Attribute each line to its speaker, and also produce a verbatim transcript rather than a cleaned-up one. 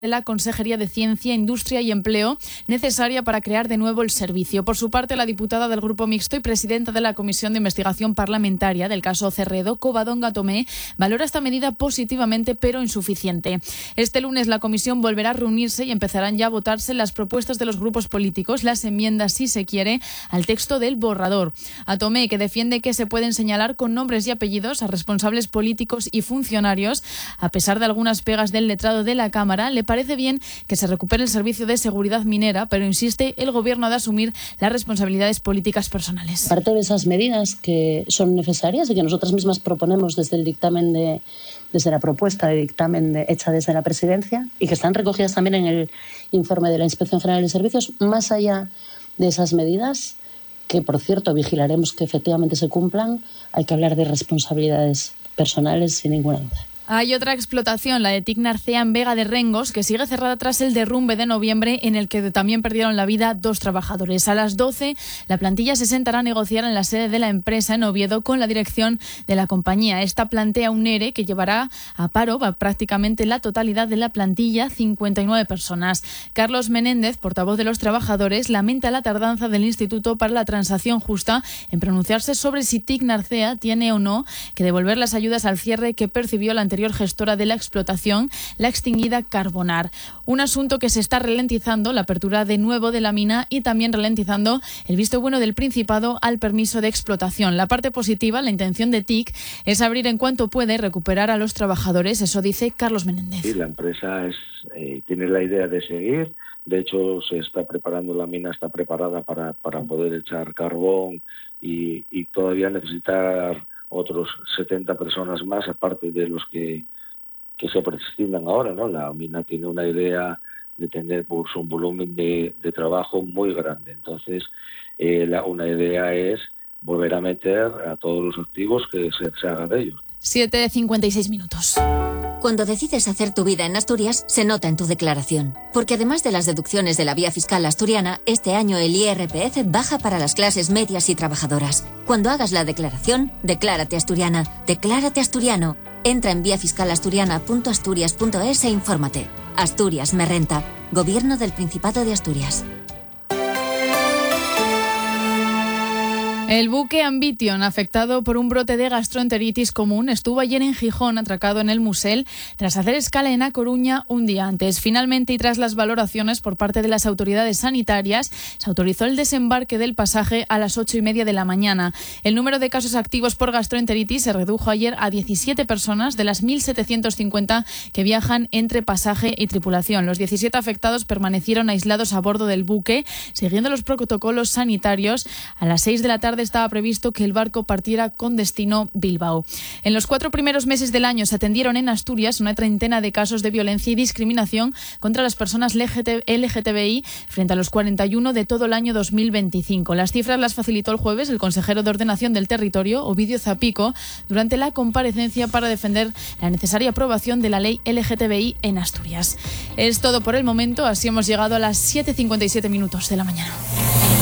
Speaker 1: de la Consejería de Ciencia, Industria y Empleo necesaria para crear de nuevo el servicio. Por su parte, la diputada del Grupo Mixto y presidenta de la Comisión de Investigación Parlamentaria del caso Cerredo, Covadonga Tomé, valora esta medida positivamente pero insuficiente. Este lunes la comisión volverá a reunirse y empezarán ya a votarse las propuestas de los grupos políticos, las enmiendas, si se quiere, al texto del borrador. A Tomé, que defiende que se pueden señalar con nombres y apellidos a responsables políticos y funcionarios, a pesar de algunas pegas del letrado de la Cámara, le parece bien que se recupere el servicio de seguridad minera, pero insiste, el Gobierno ha de asumir las responsabilidades políticas personales.
Speaker 2: Parte de esas medidas que son necesarias y que nosotras mismas proponemos desde el dictamen de, desde la propuesta de dictamen de, hecha desde la Presidencia y que están recogidas también en el informe de la Inspección General de Servicios, más allá de esas medidas, que por cierto vigilaremos que efectivamente se cumplan, hay que hablar de responsabilidades personales sin ninguna duda.
Speaker 1: Hay otra explotación, la de T I C Narcea en Vega de Rengos, que sigue cerrada tras el derrumbe de noviembre en el que también perdieron la vida dos trabajadores. A las doce, la plantilla se sentará a negociar en la sede de la empresa en Oviedo con la dirección de la compañía. Esta plantea un ERE que llevará a paro a prácticamente la totalidad de la plantilla, cincuenta y nueve personas. Carlos Menéndez, portavoz de los trabajadores, lamenta la tardanza del Instituto para la Transacción Justa en pronunciarse sobre si T I C Narcea tiene o no que devolver las ayudas al cierre que percibió la anterior gestora de la explotación, la extinguida Carbonar. Un asunto que se está ralentizando la apertura de nuevo de la mina y también ralentizando el visto bueno del Principado al permiso de explotación. La parte positiva, la intención de T I C, es abrir en cuanto puede y recuperar a los trabajadores. Eso dice Carlos Menéndez.
Speaker 3: Sí, la empresa es, eh, tiene la idea de seguir. De hecho, se está preparando, la mina está preparada para, para poder echar carbón y, y todavía necesitar otros setenta personas más, aparte de los que, que se prescindan ahora, ¿no? La mina tiene una idea de tener pues, un volumen de, de trabajo muy grande. Entonces, eh, la, una idea es volver a meter a todos los activos que se, se haga de ellos.
Speaker 1: siete cincuenta y seis minutos.
Speaker 4: Cuando decides hacer tu vida en Asturias, se nota en tu declaración. Porque además de las deducciones de la vía fiscal asturiana, este año el I R P F baja para las clases medias y trabajadoras. Cuando hagas la declaración, declárate asturiana, declárate asturiano. Entra en vía fiscal asturiana punto asturias punto es e infórmate. Asturias me renta. Gobierno del Principado de Asturias.
Speaker 1: El buque Ambition, afectado por un brote de gastroenteritis común, estuvo ayer en Gijón, atracado en el Musel, tras hacer escala en A Coruña un día antes. Finalmente, y tras las valoraciones por parte de las autoridades sanitarias, se autorizó el desembarque del pasaje a las ocho y media de la mañana. El número de casos activos por gastroenteritis se redujo ayer a diecisiete personas de las mil setecientos cincuenta que viajan entre pasaje y tripulación. Los diecisiete afectados permanecieron aislados a bordo del buque, siguiendo los protocolos sanitarios. A las seis de la tarde estaba previsto que el barco partiera con destino Bilbao. En los cuatro primeros meses del año se atendieron en Asturias una treintena de casos de violencia y discriminación contra las personas L G T B I frente a los cuarenta y uno de todo el año dos mil veinticinco. Las cifras las facilitó el jueves el consejero de Ordenación del Territorio, Ovidio Zapico, durante la comparecencia para defender la necesaria aprobación de la ley L G T B I en Asturias. Es todo por el momento, así hemos llegado a las siete cincuenta y siete minutos de la mañana.